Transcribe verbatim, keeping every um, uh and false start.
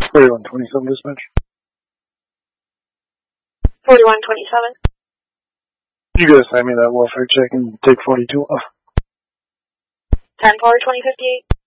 forty-one twenty-seven dispatch. forty-one twenty-seven. You guys sign me that welfare check and take forty-two off. ten four twenty fifty-eight.